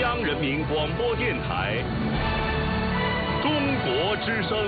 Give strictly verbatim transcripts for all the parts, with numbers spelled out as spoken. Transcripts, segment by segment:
央人民广播电台中国之声。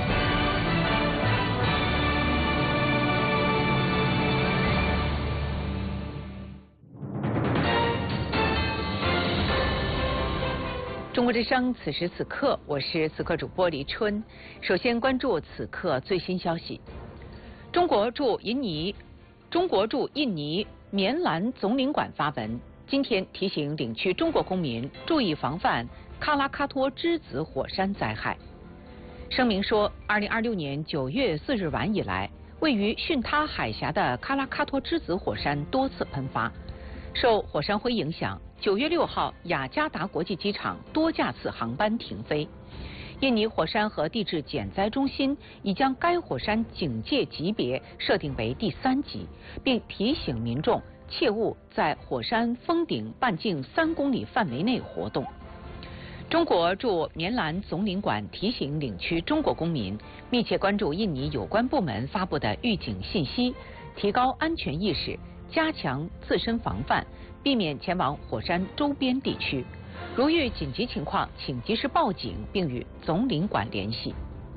中国之声，此时此刻，我是此刻主播黎春。首先关注此刻最新消息：中国驻印尼中国驻印尼棉兰总领馆发文，今天提醒领区中国公民注意防范喀拉喀托之子火山灾害。声明说，二零二六年九月四日晚以来，位于巽他海峡的喀拉喀托之子火山多次喷发，受火山灰影响。九月六号，雅加达国际机场多架次航班停飞。印尼火山和地质减灾中心已将该火山警戒级别设定为第三级，并提醒民众切勿在火山峰顶半径三公里范围内活动。中国驻棉兰总领馆提醒领区中国公民密切关注印尼有关部门发布的预警信息，提高安全意识，加强自身防范，避免前往火山周边地区。如遇紧急情况，请及时报警，并与总领馆联系。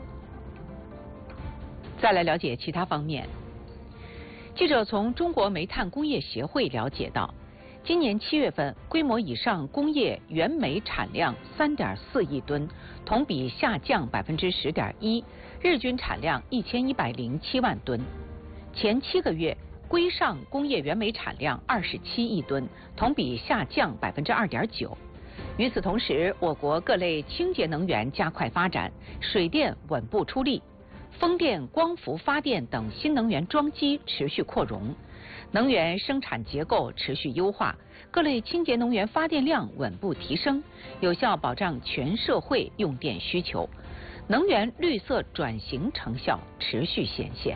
再来了解其他方面。记者从中国煤炭工业协会了解到，今年七月份规模以上工业原煤产量三点四亿吨，同比下降百分之十点一，日均产量一千一百零七万吨。前七个月，规上工业原煤产量二十七亿吨，同比下降百分之二点九。与此同时，我国各类清洁能源加快发展，水电稳步出力，风电、光伏发电等新能源装机持续扩容，能源生产结构持续优化，各类清洁能源发电量稳步提升，有效保障全社会用电需求，能源绿色转型成效持续显现。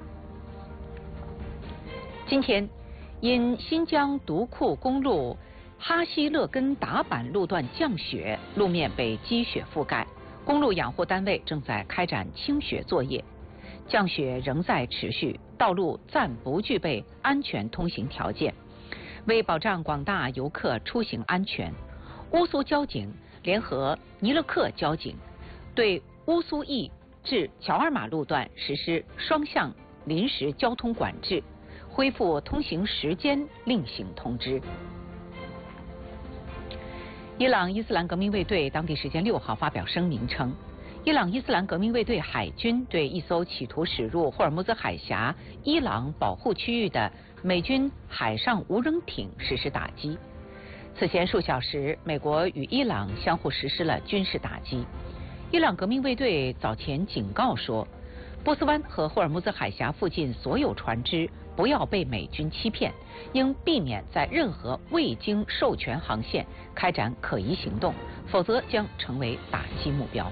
今天，因新疆独库公路哈希勒根达坂路段降雪，路面被积雪覆盖，公路养护单位正在开展清雪作业。降雪仍在持续，道路暂不具备安全通行条件。为保障广大游客出行安全，乌苏交警联合尼勒克交警，对乌苏驿至乔尔玛路段实施双向临时交通管制，恢复通行时间另行通知。伊朗伊斯兰革命卫队当地时间六号发表声明称，伊朗伊斯兰革命卫队海军对一艘企图驶入霍尔木兹海峡伊朗保护区域的美军海上无人艇实施打击。此前数小时，美国与伊朗相互实施了军事打击。伊朗革命卫队早前警告说，波斯湾和霍尔木兹海峡附近所有船只不要被美军欺骗，应避免在任何未经授权航线开展可疑行动，否则将成为打击目标。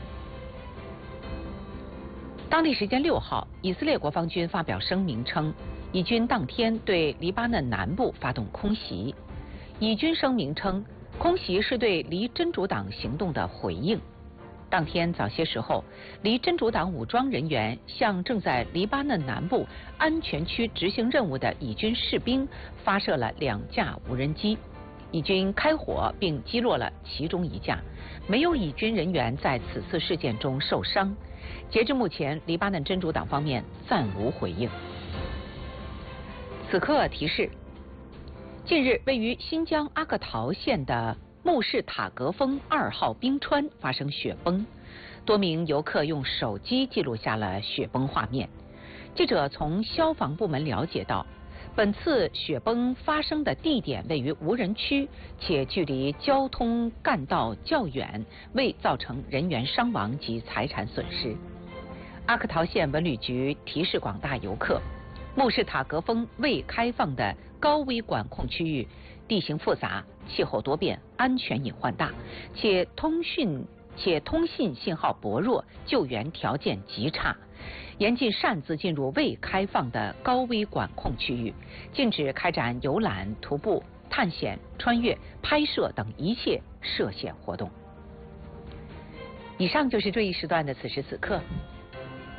当地时间六号，以色列国防军发表声明称，以军当天对黎巴嫩南部发动空袭。以军声明称，空袭是对黎真主党行动的回应。当天早些时候，黎真主党武装人员向正在黎巴嫩南部安全区执行任务的以军士兵发射了两架无人机，以军开火并击落了其中一架，没有以军人员在此次事件中受伤。截至目前，黎巴嫩真主党方面暂无回应。此刻提示：近日，位于新疆阿克陶县的穆士塔格峰二号冰川发生雪崩，多名游客用手机记录下了雪崩画面。记者从消防部门了解到，本次雪崩发生的地点位于无人区，且距离交通干道较远，未造成人员伤亡及财产损失。阿克陶县文旅局提示广大游客，穆士塔格峰未开放的高危管控区域，地形复杂，气候多变，安全隐患大，且通讯且通信信号薄弱，救援条件极差。严禁擅自进入未开放的高危管控区域，禁止开展游览、徒步、探险、穿越、拍摄等一切涉险活动。以上就是这一时段的此时此刻，